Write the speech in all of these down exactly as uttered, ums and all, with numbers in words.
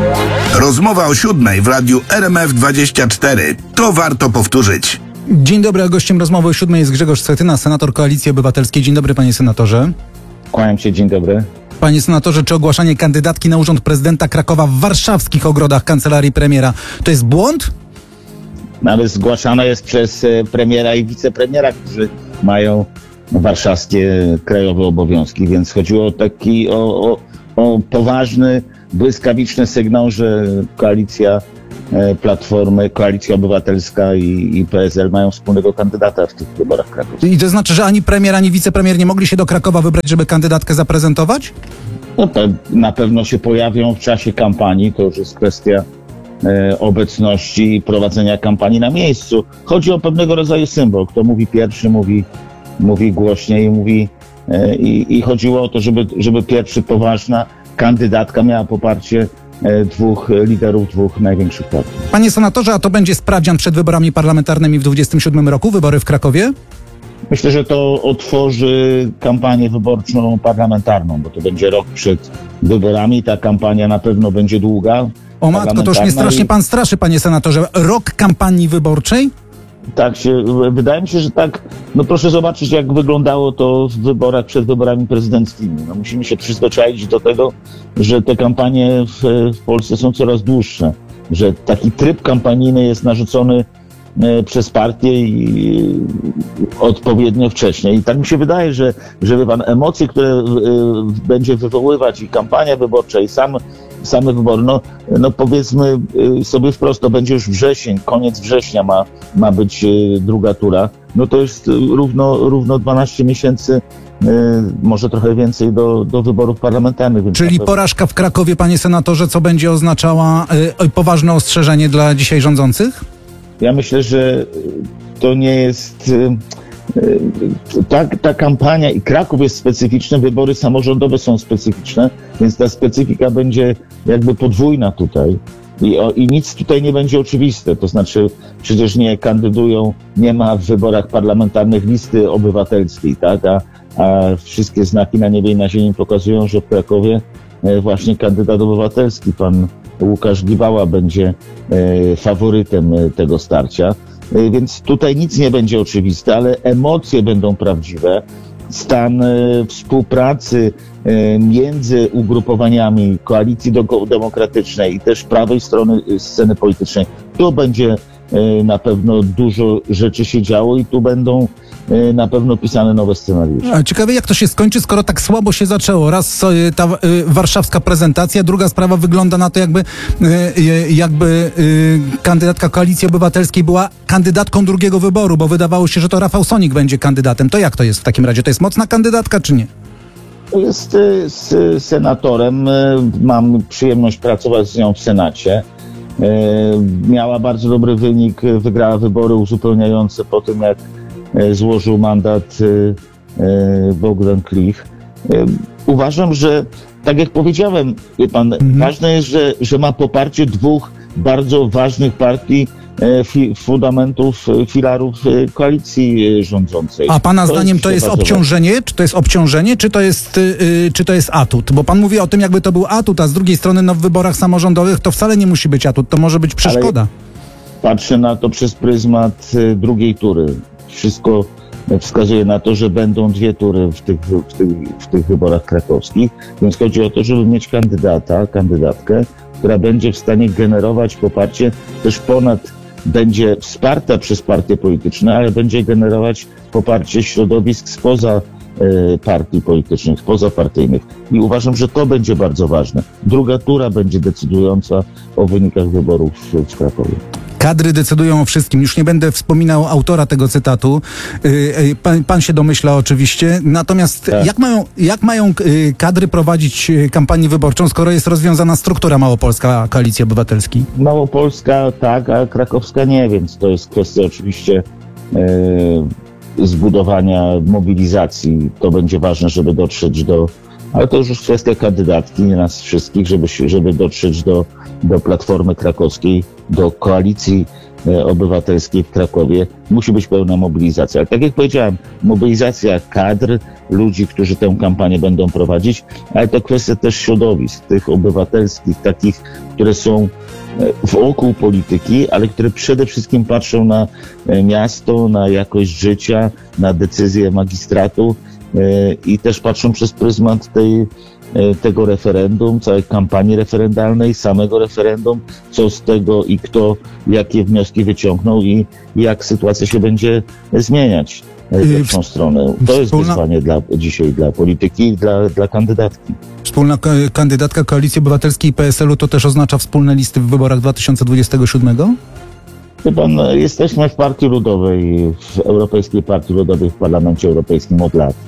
Rozmowa o siódmej w radiu R M F dwadzieścia cztery. To warto powtórzyć. Dzień dobry, a gościem rozmowy o siódmej jest Grzegorz Schetyna, senator Koalicji Obywatelskiej. Dzień dobry, panie senatorze. Kłaniam się, dzień dobry. Panie senatorze, czy ogłaszanie kandydatki na urząd prezydenta Krakowa w warszawskich ogrodach kancelarii premiera to jest błąd? Ale zgłaszana jest przez premiera i wicepremiera, którzy mają warszawskie krajowe obowiązki, więc chodziło o taki o, o, o poważny, błyskawiczny sygnał, że koalicja Platformy, Koalicja Obywatelska i, i P S L mają wspólnego kandydata w tych wyborach krakowskich. I to znaczy, że ani premier, ani wicepremier nie mogli się do Krakowa wybrać, żeby kandydatkę zaprezentować? No to na pewno się pojawią w czasie kampanii, to już jest kwestia e, obecności i prowadzenia kampanii na miejscu. Chodzi o pewnego rodzaju symbol. Kto mówi pierwszy, mówi, mówi głośniej, mówi e, i, i chodziło o to, żeby, żeby pierwszy poważna kandydatka miała poparcie dwóch liderów, dwóch największych partii. Panie senatorze, a to będzie sprawdzian przed wyborami parlamentarnymi w dwudziestym siódmym roku, wybory w Krakowie? Myślę, że to otworzy kampanię wyborczą parlamentarną, bo to będzie rok przed wyborami. Ta kampania na pewno będzie długa. O matko, to już mnie strasznie pan straszy, panie senatorze. Rok kampanii wyborczej? Tak się, wydaje mi się, że tak. No proszę zobaczyć, jak wyglądało to w wyborach przed wyborami prezydenckimi. No musimy się przyzwyczaić do tego, że te kampanie w, w Polsce są coraz dłuższe, że taki tryb kampanijny jest narzucony e, przez partię i e, odpowiednio wcześnie. I tak mi się wydaje, że, że pan, emocje, które e, będzie wywoływać i kampania wyborcza, i sam same wybory, no, no powiedzmy sobie wprost, to będzie już wrzesień, koniec września ma, ma być druga tura, no to jest równo, równo dwanaście miesięcy, może trochę więcej do, do wyborów parlamentarnych. Więc Czyli porażka w Krakowie, panie senatorze, co będzie oznaczała y, poważne ostrzeżenie dla dzisiaj rządzących? Ja myślę, że to nie jest... Y, Ta, ta kampania i Kraków jest specyficzny, wybory samorządowe są specyficzne, więc ta specyfika będzie jakby podwójna tutaj i, o, i nic tutaj nie będzie oczywiste, to znaczy przecież nie kandydują, nie ma w wyborach parlamentarnych listy obywatelskiej, tak, a, a wszystkie znaki na niebie i na ziemi pokazują, że w Krakowie właśnie kandydat obywatelski, pan Łukasz Gibała, będzie faworytem tego starcia. Więc tutaj nic nie będzie oczywiste, ale emocje będą prawdziwe. Stan e, współpracy e, między ugrupowaniami koalicji do, demokratycznej i też prawej strony sceny politycznej, tu będzie e, na pewno dużo rzeczy się działo i tu będą e, na pewno pisane nowe scenariusze. Ciekawe, jak to się skończy, skoro tak słabo się zaczęło. Raz e, ta e, warszawska prezentacja, druga sprawa wygląda na to, jakby, e, jakby e, kandydatka Koalicji Obywatelskiej była kandydatką drugiego wyboru, bo wydawało się, że to Rafał Sonik będzie kandydatem. To jak to jest w takim razie? To jest mocna kandydatka, czy nie? Jest z senatorem. Mam przyjemność pracować z nią w Senacie. Miała bardzo dobry wynik, wygrała wybory uzupełniające po tym, jak złożył mandat Bogdan Klich. Uważam, że tak jak powiedziałem, wie pan, mhm. ważne jest, że, że ma poparcie dwóch bardzo ważnych partii, Fi, fundamentów, filarów koalicji rządzącej. A pana to zdaniem jest to jest obciążenie? Ważne. Czy to jest obciążenie, czy to jest, yy, czy to jest atut? Bo pan mówi o tym, jakby to był atut, a z drugiej strony no, w wyborach samorządowych to wcale nie musi być atut, to może być przeszkoda. Ale patrzę na to przez pryzmat drugiej tury. Wszystko wskazuje na to, że będą dwie tury w tych, w tych, w tych wyborach krakowskich, więc chodzi o to, żeby mieć kandydata, kandydatkę, która będzie w stanie generować poparcie też ponad, będzie wsparta przez partie polityczne, ale będzie generować poparcie środowisk spoza y, partii politycznych, pozapartyjnych. I uważam, że to będzie bardzo ważne. Druga tura będzie decydująca o wynikach wyborów w, w Krakowie. Kadry decydują o wszystkim. Już nie będę wspominał autora tego cytatu. Pan, pan się domyśla oczywiście. Natomiast tak. jak mają, jak mają kadry prowadzić kampanię wyborczą, skoro jest rozwiązana struktura małopolska Koalicji Obywatelskiej? Małopolska tak, a krakowska nie, więc to jest kwestia oczywiście e, zbudowania mobilizacji. To będzie ważne, żeby dotrzeć do... Ale to już kwestia kandydatki, nie nas wszystkich, żeby, żeby dotrzeć do, do Platformy Krakowskiej, do koalicji Obywatelskiej w Krakowie musi być pełna mobilizacja. Ale tak jak powiedziałem, mobilizacja kadr, ludzi, którzy tę kampanię będą prowadzić, ale to kwestia też środowisk, tych obywatelskich, takich, które są wokół polityki, ale które przede wszystkim patrzą na miasto, na jakość życia, na decyzje magistratu i też patrzą przez pryzmat tej tego referendum, całej kampanii referendalnej, samego referendum, co z tego i kto, jakie wnioski wyciągnął i jak sytuacja się będzie zmieniać w lepszą stronę. To jest Wspólna... wyzwanie dla, dzisiaj dla polityki i dla, dla kandydatki. Wspólna kandydatka Koalicji Obywatelskiej i P S L-u to też oznacza wspólne listy w wyborach dwa tysiące dwudziestego siódmego? Chyba no, jesteśmy w Partii Ludowej, w Europejskiej Partii Ludowej w Parlamencie Europejskim od lat.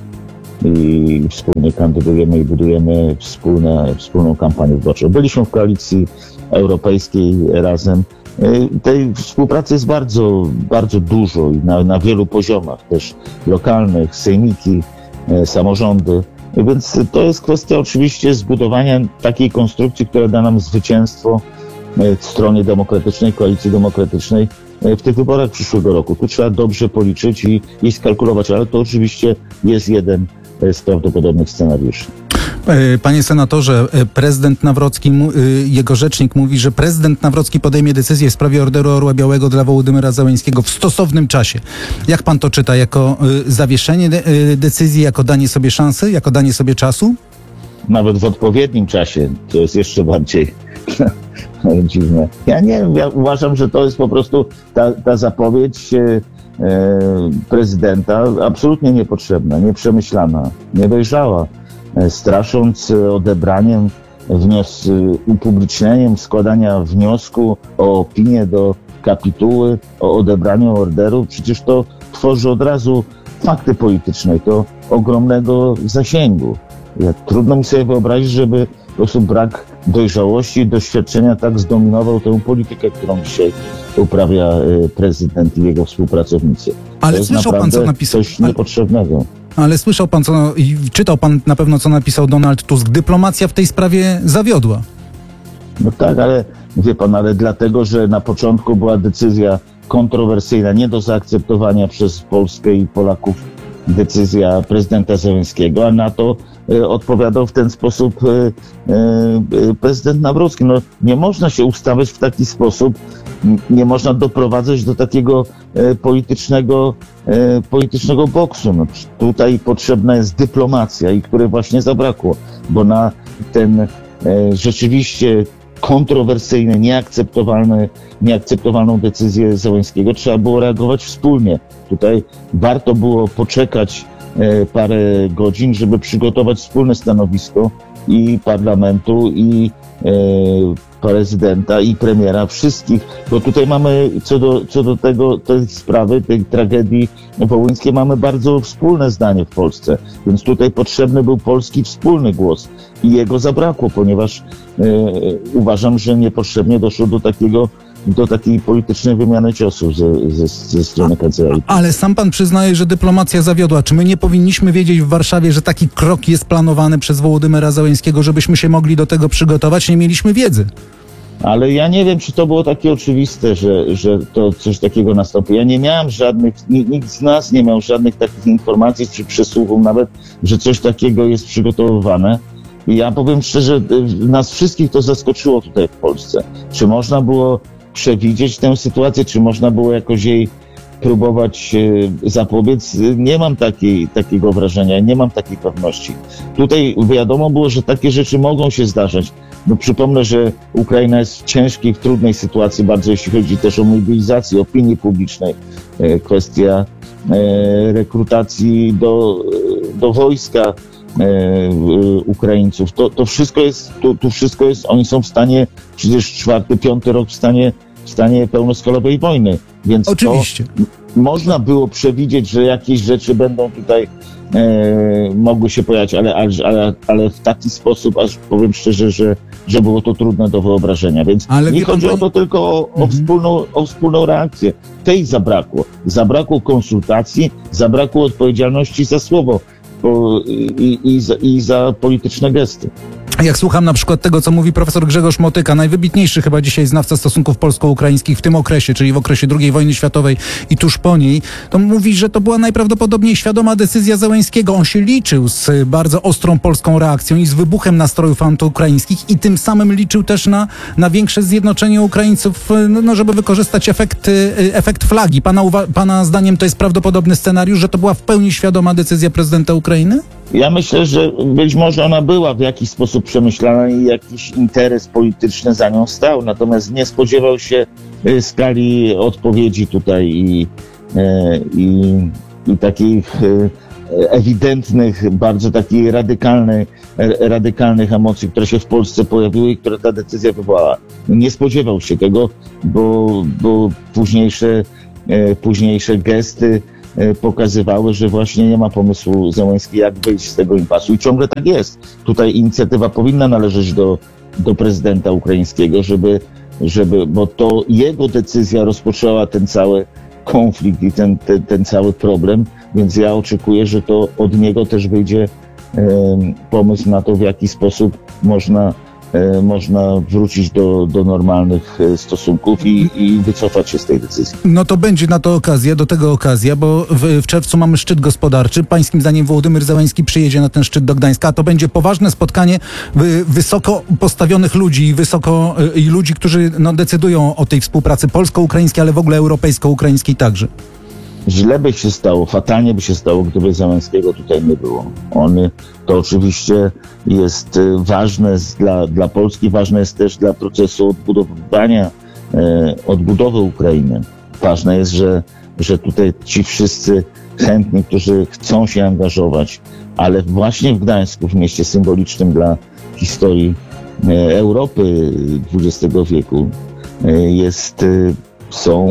I wspólnie kandydujemy i budujemy wspólne, wspólną kampanię wyborczą. Byliśmy w Koalicji Europejskiej razem. Tej współpracy jest bardzo, bardzo dużo i na, na wielu poziomach, też lokalnych, sejmiki, samorządy. Więc to jest kwestia oczywiście zbudowania takiej konstrukcji, która da nam zwycięstwo w stronie demokratycznej, Koalicji Demokratycznej w tych wyborach przyszłego roku. Tu trzeba dobrze policzyć i, i skalkulować, ale to oczywiście jest jeden z prawdopodobnych scenariuszy. Panie senatorze, prezydent Nawrocki, jego rzecznik mówi, że prezydent Nawrocki podejmie decyzję w sprawie Orderu Orła Białego dla Wołodymyra Zełenskiego w stosownym czasie. Jak pan to czyta? Jako zawieszenie decyzji, jako danie sobie szansy, jako danie sobie czasu? Nawet w odpowiednim czasie, to jest jeszcze bardziej dziwne. Ja nie wiem, ja uważam, że to jest po prostu ta, ta zapowiedź e, prezydenta absolutnie niepotrzebna, nieprzemyślana, niedojrzała, e, strasząc odebraniem, wnios, upublicznieniem składania wniosku o opinię do kapituły, o odebraniu orderu. Przecież to tworzy od razu fakty polityczne, to ogromnego zasięgu. Ja, trudno mi sobie wyobrazić, żeby po prostu brak dojrzałości i doświadczenia tak zdominował tę politykę, którą dzisiaj uprawia prezydent i jego współpracownicy. Ale to jest słyszał pan, co napisał. Coś niepotrzebnego. Ale słyszał pan, co i czytał pan na pewno, co napisał Donald Tusk. Dyplomacja w tej sprawie zawiodła. No tak, ale wie pan, ale dlatego, że na początku była decyzja kontrowersyjna, nie do zaakceptowania przez Polskę i Polaków decyzja prezydenta Zełenskiego, a na to e, odpowiadał w ten sposób e, e, prezydent Nawrocki. No, nie można się ustawiać w taki sposób, nie można doprowadzać do takiego e, politycznego, e, politycznego boksu. No, tutaj potrzebna jest dyplomacja i której właśnie zabrakło, bo na ten e, rzeczywiście kontrowersyjny, nieakceptowalny, nieakceptowalną decyzję Zełenskiego trzeba było reagować wspólnie. Tutaj warto było poczekać e, parę godzin, żeby przygotować wspólne stanowisko i parlamentu, i e, prezydenta, i premiera, wszystkich, bo tutaj mamy co do, co do tego, tej sprawy, tej tragedii wołyńskiej, mamy bardzo wspólne zdanie w Polsce, więc tutaj potrzebny był polski wspólny głos i jego zabrakło, ponieważ e, uważam, że niepotrzebnie doszło do takiego do takiej politycznej wymiany ciosów ze, ze, ze strony kancelarii. Ale sam pan przyznaje, że dyplomacja zawiodła. Czy my nie powinniśmy wiedzieć w Warszawie, że taki krok jest planowany przez Wołodymyra Zełenskiego, żebyśmy się mogli do tego przygotować? Nie mieliśmy wiedzy. Ale ja nie wiem, czy to było takie oczywiste, że, że to coś takiego nastąpi. Ja nie miałem żadnych, nikt z nas nie miał żadnych takich informacji, czy przesłuchów nawet, że coś takiego jest przygotowywane. I ja powiem szczerze, nas wszystkich to zaskoczyło tutaj w Polsce. Czy można było przewidzieć tę sytuację, czy można było jakoś jej próbować e, zapobiec? Nie mam takiej, takiego wrażenia, nie mam takiej pewności. Tutaj wiadomo było, że takie rzeczy mogą się zdarzać. No, przypomnę, że Ukraina jest w ciężkiej, w trudnej sytuacji, bardzo jeśli chodzi też o mobilizację opinii publicznej, e, kwestia e, rekrutacji do, do wojska E, Ukraińców. To, to wszystko jest, to, to wszystko jest, oni są w stanie, przecież czwarty, piąty rok w stanie, w stanie pełnoskalowej wojny. Więc oczywiście. To można było przewidzieć, że jakieś rzeczy będą tutaj e, mogły się pojawić, ale, ale, ale w taki sposób, aż powiem szczerze, że, że było to trudne do wyobrażenia. Więc ale nie chodzi pan... o to tylko o, o, mhm. wspólną, o wspólną reakcję. Tej zabrakło. Zabrakło konsultacji, zabrakło odpowiedzialności za słowo. I, i, za, i za polityczne gesty. Jak słucham na przykład tego, co mówi profesor Grzegorz Motyka, najwybitniejszy chyba dzisiaj znawca stosunków polsko-ukraińskich w tym okresie, czyli w okresie drugiej wojny światowej i tuż po niej, to mówi, że to była najprawdopodobniej świadoma decyzja Zełenskiego. On się liczył z bardzo ostrą polską reakcją i z wybuchem nastrojów antyukraińskich i tym samym liczył też na, na większe zjednoczenie Ukraińców, no, żeby wykorzystać efekt, efekt flagi. Pana, uwa- pana zdaniem to jest prawdopodobny scenariusz, że to była w pełni świadoma decyzja prezydenta Ukrainy? Ja myślę, że być może ona była w jakiś sposób przemyślana i jakiś interes polityczny za nią stał, natomiast nie spodziewał się y, skali odpowiedzi tutaj i, y, i, i takich y, ewidentnych, bardzo takich radykalnych, radykalnych emocji, które się w Polsce pojawiły i które ta decyzja wywołała. Nie spodziewał się tego, bo, bo późniejsze, y, późniejsze gesty pokazywały, że właśnie nie ma pomysłu Zełenski, jak wyjść z tego impasu. I ciągle tak jest. Tutaj inicjatywa powinna należeć do, do prezydenta ukraińskiego, żeby, żeby, bo to jego decyzja rozpoczęła ten cały konflikt i ten, ten, ten cały problem, więc ja oczekuję, że to od niego też wyjdzie um, pomysł na to, w jaki sposób można można wrócić do, do normalnych stosunków i, i wycofać się z tej decyzji. No to będzie na to okazja, do tego okazja, bo w, w czerwcu mamy szczyt gospodarczy. Pańskim zdaniem Wołodymyr Zełenski przyjedzie na ten szczyt do Gdańska, a to będzie poważne spotkanie wy, wysoko postawionych ludzi i wysoko i ludzi, którzy no, decydują o tej współpracy polsko-ukraińskiej, ale w ogóle europejsko-ukraińskiej także. Źle by się stało, fatalnie by się stało, gdyby Zełenskiego tutaj nie było. On, to oczywiście jest ważne dla, dla Polski, ważne jest też dla procesu odbudowywania, e, odbudowy Ukrainy. Ważne jest, że, że tutaj ci wszyscy chętni, którzy chcą się angażować, ale właśnie w Gdańsku, w mieście symbolicznym dla historii e, Europy dwudziestego wieku, e, jest, e, są,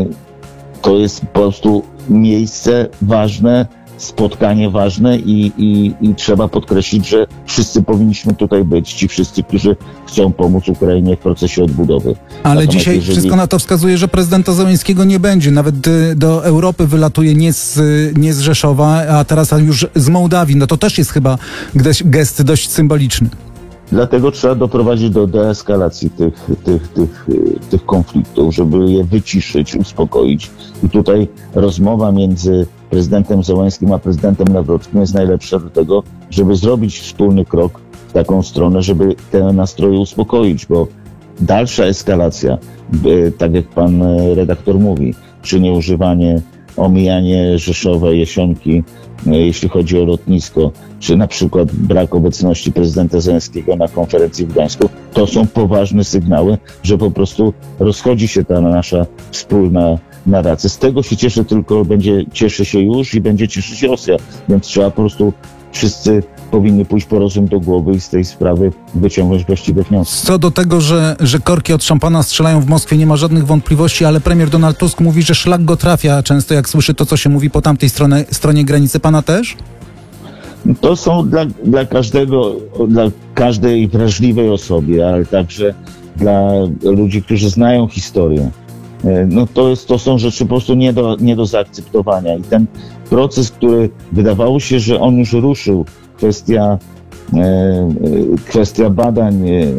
to jest po prostu miejsce ważne, spotkanie ważne i, i, i trzeba podkreślić, że wszyscy powinniśmy tutaj być, ci wszyscy, którzy chcą pomóc Ukrainie w procesie odbudowy. Ale Natomiast dzisiaj jeżeli... wszystko na to wskazuje, że prezydenta Zełenskiego nie będzie. Nawet y, do Europy wylatuje nie z, y, nie z Rzeszowa, a teraz już z Mołdawii. No to też jest chyba gest, gest dość symboliczny. Dlatego trzeba doprowadzić do deeskalacji tych, tych, tych, tych konfliktów, żeby je wyciszyć, uspokoić. I tutaj rozmowa między prezydentem Zełenskim a prezydentem Nawrockim jest najlepsza do tego, żeby zrobić wspólny krok w taką stronę, żeby te nastroje uspokoić, bo dalsza eskalacja, tak jak pan redaktor mówi, czy nieużywanie, omijanie Rzeszowa, Jesionki, jeśli chodzi o lotnisko, czy na przykład brak obecności prezydenta Zełenskiego na konferencji w Gdańsku, to są poważne sygnały, że po prostu rozchodzi się ta nasza wspólna narracja. Z tego się cieszę tylko, będzie cieszy się już i będzie cieszyć się Rosja, więc trzeba po prostu wszyscy powinni pójść po rozum do głowy i z tej sprawy wyciągnąć właściwe wnioski. Co do tego, że, że korki od szampana strzelają w Moskwie, nie ma żadnych wątpliwości, ale premier Donald Tusk mówi, że szlak go trafia często, jak słyszy to, co się mówi po tamtej stronie, stronie granicy. Pana też? To są dla, dla każdego, dla każdej wrażliwej osoby, ale także dla ludzi, którzy znają historię. No to, jest, to są rzeczy po prostu nie do, nie do zaakceptowania. I ten proces, który wydawało się, że on już ruszył, kwestia, e, kwestia badań e,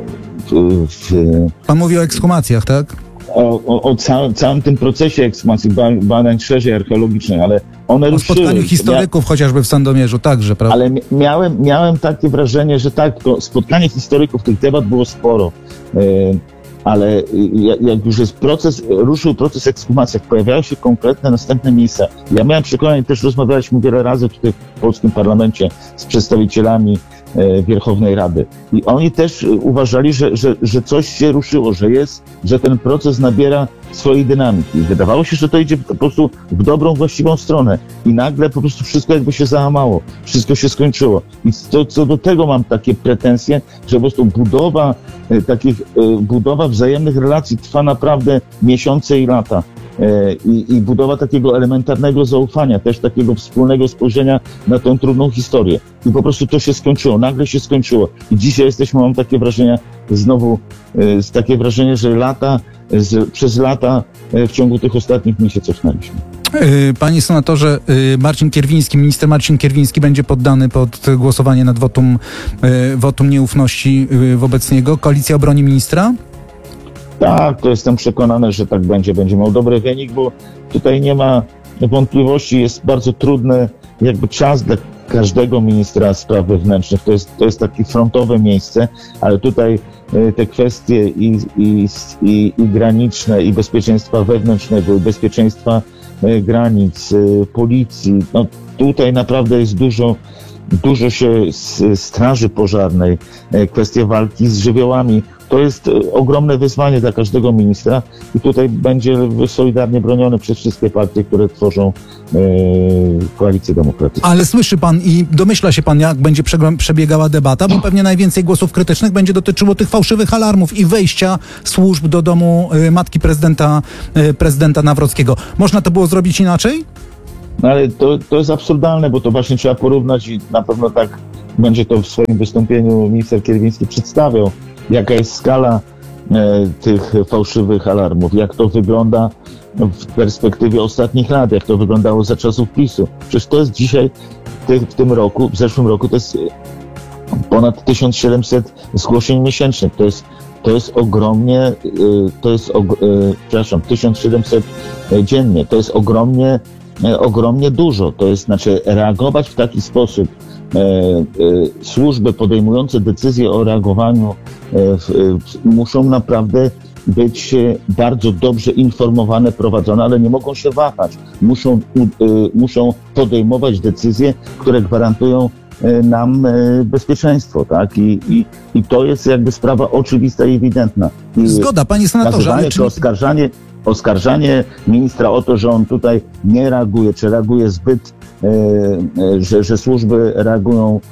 w, w, Pan mówi o ekshumacjach, tak? O, o, o całym, całym tym procesie ekshumacji, badań szerzej archeologicznych, ale one O ruszyły. spotkaniu historyków, Mia- chociażby w Sandomierzu także, prawda? Ale miałem, miałem takie wrażenie, że tak, to spotkanie historyków, tych debat było sporo, yy, ale jak już jest proces, ruszył proces ekshumacji, jak pojawiają się konkretne następne miejsca. Ja miałem przekonanie, też rozmawialiśmy wiele razy tutaj w polskim parlamencie z przedstawicielami e, Wierchownej Rady i oni też uważali, że, że, że coś się ruszyło, że jest, że ten proces nabiera swojej dynamiki. Wydawało się, że to idzie po prostu w dobrą, właściwą stronę i nagle po prostu wszystko jakby się załamało, wszystko się skończyło. I co, co do tego mam takie pretensje, że po prostu budowa e, takich, e, budowa wzajemnych relacji trwa naprawdę miesiące i lata. E, i, I budowa takiego elementarnego zaufania, też takiego wspólnego spojrzenia na tą trudną historię. I po prostu to się skończyło, nagle się skończyło. I dzisiaj jesteśmy, mam takie wrażenia, znowu e, takie wrażenie, że lata, z, przez lata e, w ciągu tych ostatnich dni się cofnęliśmy. Panie senatorze, Marcin Kierwiński, minister Marcin Kierwiński będzie poddany pod głosowanie nad wotum, wotum nieufności wobec niego. Koalicja obroni ministra? Tak, to jestem przekonany, że tak będzie. Będzie miał dobry wynik, bo tutaj nie ma wątpliwości. Jest bardzo trudny jakby czas dla każdego ministra spraw wewnętrznych. To jest, to jest takie frontowe miejsce, ale tutaj te kwestie i, i, i, i graniczne, i bezpieczeństwa wewnętrznego, i bezpieczeństwa granic, policji, no tutaj naprawdę jest dużo, dużo się z straży pożarnej, kwestia walki z żywiołami. To jest ogromne wyzwanie dla każdego ministra i tutaj będzie solidarnie broniony przez wszystkie partie, które tworzą e, koalicję demokratyczną. Ale słyszy pan i domyśla się pan, jak będzie przebiegała debata, bo pewnie najwięcej głosów krytycznych będzie dotyczyło tych fałszywych alarmów i wejścia służb do domu y, matki prezydenta, y, prezydenta Nawrockiego. Można to było zrobić inaczej? No ale to, to jest absurdalne, bo to właśnie trzeba porównać i na pewno tak będzie to w swoim wystąpieniu minister Kierwiński przedstawiał, jaka jest skala e, tych fałszywych alarmów, jak to wygląda w perspektywie ostatnich lat, jak to wyglądało za czasów PiSu. Przecież to jest dzisiaj, w, w tym roku, w zeszłym roku, to jest ponad tysiąc siedemset zgłoszeń miesięcznych. To jest, to jest ogromnie, e, to jest, og, e, przepraszam, tysiąc siedemset dziennie. To jest ogromnie, e, ogromnie dużo. To jest, znaczy, reagować w taki sposób, E, e, służby podejmujące decyzje o reagowaniu e, e, muszą naprawdę być e, bardzo dobrze informowane, prowadzone, ale nie mogą się wahać. Muszą, e, muszą podejmować decyzje, które gwarantują e, nam e, bezpieczeństwo, tak? I, i, I to jest jakby sprawa oczywista i ewidentna. I Zgoda, panie senatorze. Ale czy czy... oskarżanie, oskarżanie ministra o to, że on tutaj nie reaguje, czy reaguje zbyt Że, że służby reagują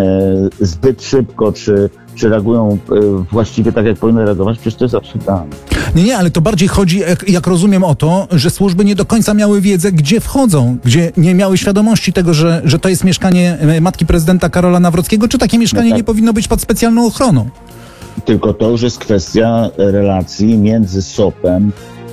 zbyt szybko, czy, czy reagują właściwie tak, jak powinny reagować, przecież to jest absurdalne. Nie, nie, ale to bardziej chodzi, jak, jak rozumiem, o to, że służby nie do końca miały wiedzę, gdzie wchodzą, gdzie nie miały świadomości tego, że, że to jest mieszkanie matki prezydenta Karola Nawrockiego, czy takie mieszkanie no tak. nie powinno być pod specjalną ochroną? Tylko to już jest kwestia relacji między S O P-em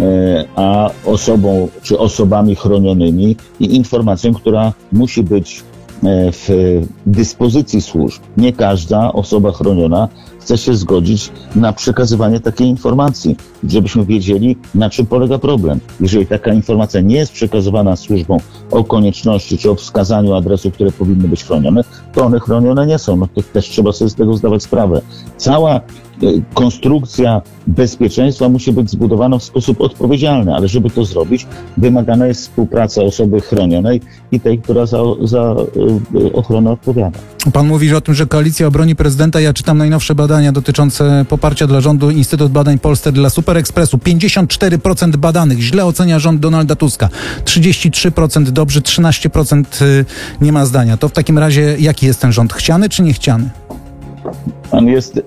a osobą, czy osobami chronionymi i informacją, która musi być w dyspozycji służb. Nie każda osoba chroniona chce się zgodzić na przekazywanie takiej informacji, żebyśmy wiedzieli, na czym polega problem. Jeżeli taka informacja nie jest przekazywana służbom o konieczności czy o wskazaniu adresów, które powinny być chronione, to one chronione nie są. No to też trzeba sobie z tego zdawać sprawę. Cała konstrukcja bezpieczeństwa musi być zbudowana w sposób odpowiedzialny, ale żeby to zrobić, wymagana jest współpraca osoby chronionej i tej, która za, za ochronę odpowiada. Pan mówi o tym, że Koalicja Obroni Prezydenta, ja czytam najnowsze badania dotyczące poparcia dla rządu, Instytut Badań Polsce dla Super Expressu. pięćdziesiąt cztery procent badanych źle ocenia rząd Donalda Tuska. trzydzieści trzy procent dobrze, trzynaście procent nie ma zdania. To w takim razie jaki jest ten rząd? Chciany czy niechciany? On jest...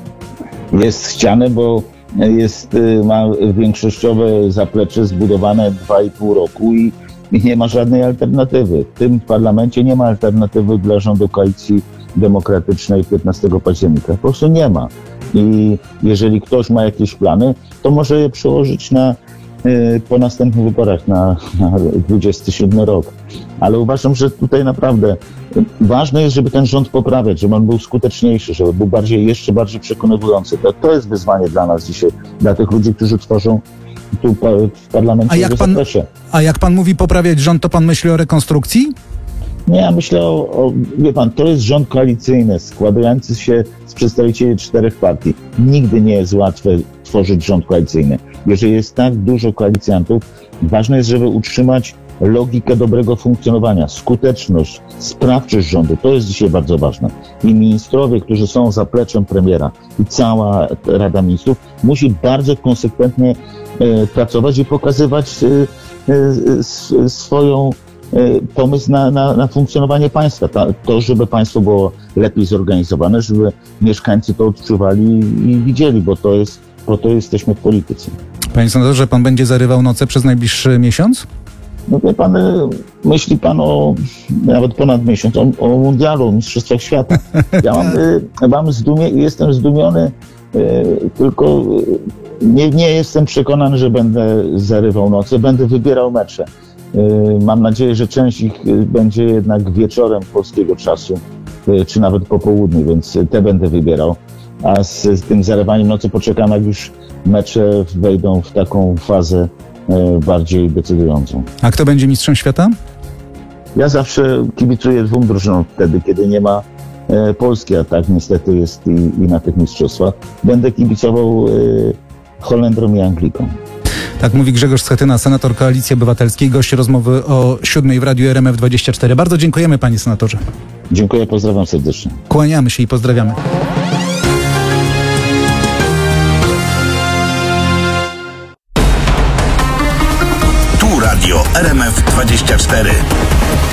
Jest chciany, bo jest, ma większościowe zaplecze zbudowane dwa i pół roku i, i nie ma żadnej alternatywy. W tym parlamencie nie ma alternatywy dla rządu Koalicji Demokratycznej piętnastego października. Po prostu nie ma. I jeżeli ktoś ma jakieś plany, to może je przełożyć na po następnych wyborach na, na dwudziesty siódmy rok. Ale uważam, że tutaj naprawdę ważne jest, żeby ten rząd poprawiać, żeby on był skuteczniejszy, żeby był bardziej, jeszcze bardziej przekonywujący. To, to jest wyzwanie dla nas dzisiaj, dla tych ludzi, którzy tworzą tu w parlamencie. A jak, pan, a jak pan mówi poprawiać rząd, to pan myśli o rekonstrukcji? Nie, ja myślę o, o, wie pan, to jest rząd koalicyjny, składający się z przedstawicieli czterech partii. Nigdy nie jest łatwe tworzyć rząd koalicyjny. Jeżeli jest tak dużo koalicjantów, ważne jest, żeby utrzymać logikę dobrego funkcjonowania, skuteczność, sprawczość rządu. To jest dzisiaj bardzo ważne. I ministrowie, którzy są zapleczem premiera i cała Rada Ministrów musi bardzo konsekwentnie e, pracować i pokazywać e, e, swoją pomysł na, na, na funkcjonowanie państwa. To, żeby państwo było lepiej zorganizowane, żeby mieszkańcy to odczuwali i widzieli, bo to jest, po to jesteśmy w polityce. Panie senatorze, pan będzie zarywał noce przez najbliższy miesiąc? No wie pan, myśli pan o nawet ponad miesiąc, o, o mundialu, o mistrzostwach świata. Ja mam, mam zdumie, jestem zdumiony, tylko nie, nie jestem przekonany, że będę zarywał noce, będę wybierał mecze. Mam nadzieję, że część ich będzie jednak wieczorem polskiego czasu, czy nawet po południu, więc te będę wybierał. A z, z tym zalewaniem nocy poczekam, jak już mecze wejdą w taką fazę bardziej decydującą. A kto będzie mistrzem świata? Ja zawsze kibicuję dwóm drużynom wtedy, kiedy nie ma e, Polski, a tak niestety jest i, i na tych mistrzostwach. Będę kibicował e, Holendrom i Anglikom. Tak mówi Grzegorz Schetyna, senator Koalicji Obywatelskiej, gość rozmowy o siódmej w Radiu R M F dwadzieścia cztery. Bardzo dziękujemy, panie senatorze. Dziękuję, pozdrawiam serdecznie. Kłaniamy się i pozdrawiamy. Tu Radio R M F dwadzieścia cztery.